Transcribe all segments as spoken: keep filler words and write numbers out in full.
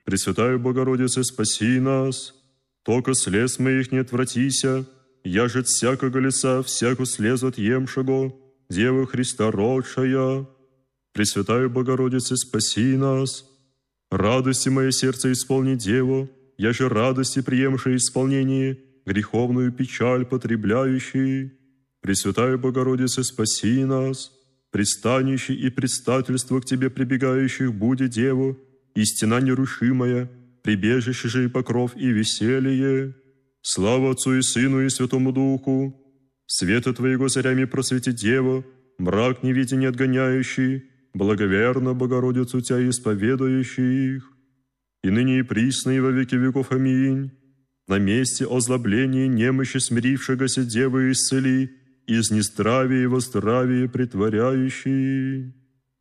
Пресвятая Богородице, спаси нас. Токо слез моих не отвратися, я же от всякого лица всяку слезу отъемшего, Дева Христа родшая. Пресвятая Богородице, спаси нас. Радости мое сердце исполни, Дева, я же радости приемшее исполнение, греховную печаль потребляющий. Пресвятая Богородице, спаси нас. Пристанище и предстательство к Тебе прибегающих будет, Дева, и стена нерушимая, прибежище же и покров и веселье. Слава Отцу и Сыну и Святому Духу. Света Твоего зарями просвети, Дева, мрак невидение отгоняющий, благоверно Богородицу Тя исповедующих. И ныне и присно и во веки веков. Аминь. На месте озлобления немощи смирившегося Девы исцели, из нездравия во здравие притворяющий.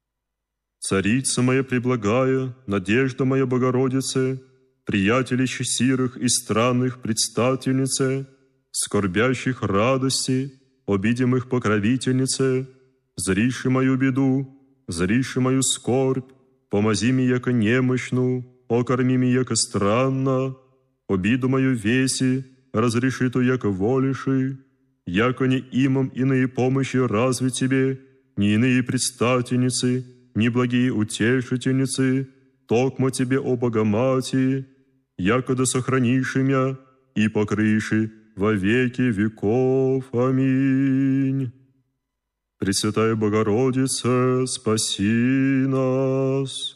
Царица моя преблагая, надежда моя Богородице, приятелище сирых и странных предстательнице, скорбящих радости, обидимых покровительнице, зриши мою беду, зриши мою скорбь, помози ми яко немощну, окорми ми яко странно, обиду мою веси, разреши ту яко волиши, яко не имам иные помощи разве Тебе, ни иные предстательницы, ни благие утешительницы, токмо Тебе, о Богоматери, яко да сохранишь имя и покрыши во веки веков. Аминь. Пресвятая Богородица, спаси нас.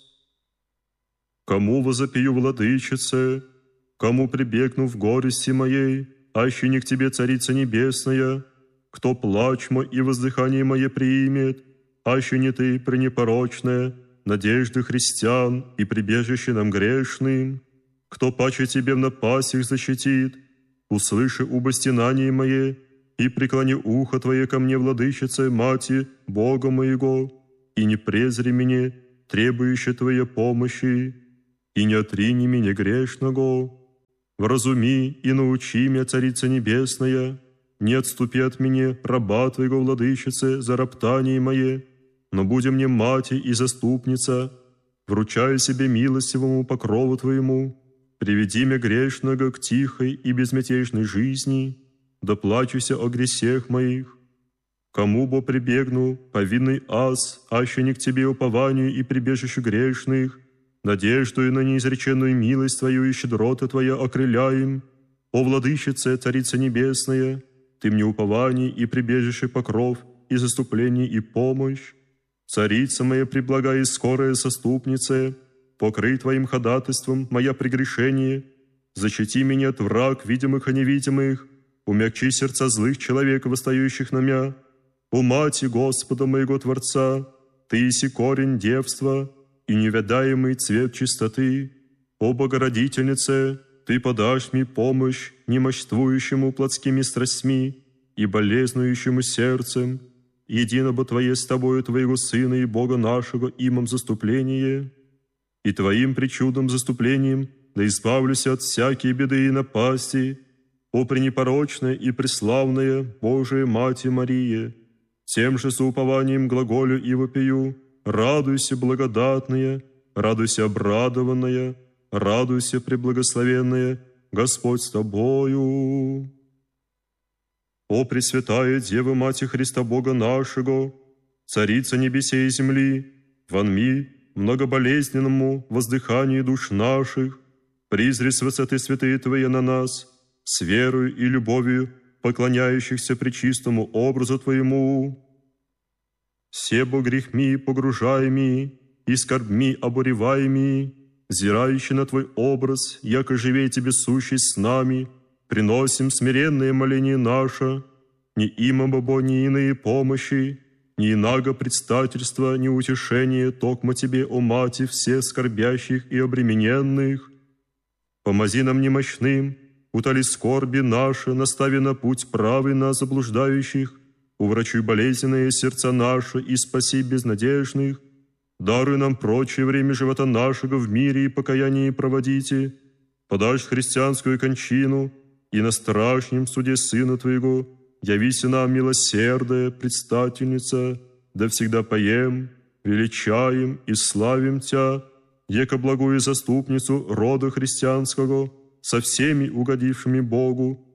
Кому возопию, Владычице, кому прибегну в горести моей, аще не к Тебе, Царица Небесная, кто плач мой и воздыхание мое примет, аще не Ты, пренепорочная, надежды христиан и прибежище нам грешным, кто паче Тебе в напастях защитит, услыши убостенание мое и преклони ухо Твое ко мне, Владычице, Мати, Бога моего, и не презри меня, требующее Твоей помощи, и не отрини меня грешного. Вразуми и научи меня, Царица Небесная, не отступи от меня, раба Твоего, Владычице, за роптание мое, но будь мне мати и заступница, вручая себе милостивому покрову Твоему, приведи меня грешного к тихой и безмятежной жизни, да плачуся о гресех моих. Кому бо прибегну, повинный аз, аще не к Тебе упованию и прибежищу грешных, надеждою на неизреченную милость Твою и щедроты Твоя окрыляем. О, Владычице, Царица Небесная, Ты мне упование и прибежище покров, и заступление и помощь. Царица моя преблагая и скорая заступница, покрый Твоим ходатайством моя прегрешение, защити меня от враг видимых и невидимых, умягчи сердца злых человек, восстающих на мя. О, Мати Господа моего Творца, Ты еси корень девства и неведаемый цвет чистоты. О, Богородительнице, Ты подашь мне помощь немощствующему плотскими страстьми и болезнующему сердцем, единого Твое с Тобою, Твоего Сына и Бога нашего, имам заступление, и Твоим причудным заступлением да избавлюсь от всякие беды и напасти, о пренепорочная и преславная Божия Мати Мария, тем же соупованием глаголю и вопию: радуйся, благодатная, радуйся, обрадованная, радуйся, преблагословенная, Господь с Тобою. О Пресвятая Дева Мати Христа Бога нашего, Царица небесей и земли, вонми многоболезненному воздыханию душ наших, призри с высоты святые Твои на нас, с верою и любовью поклоняющихся пречистому образу Твоему. Себо грехми погружаеми и скорбми обуреваеми, взирающий на Твой образ, яко живей Тебе сущий с нами, приносим смиренное моление наше, ни имам бо ни иные помощи, ни инаго предстательства, ни утешения, токмо Тебе, о Мати, всех скорбящих и обремененных. Помози нам немощным, утоли скорби наши, настави на путь правый нас заблуждающих, уврачуй болезненные сердца наши и спаси безнадежных. Даруй нам прочее время живота нашего в мире и покаянии проводите, подашь христианскую кончину, и на страшнем суде Сына Твоего явися нам милосердная предстательница, да всегда поем, величаем и славим Тя, еко благую заступницу рода христианского, со всеми угодившими Богу,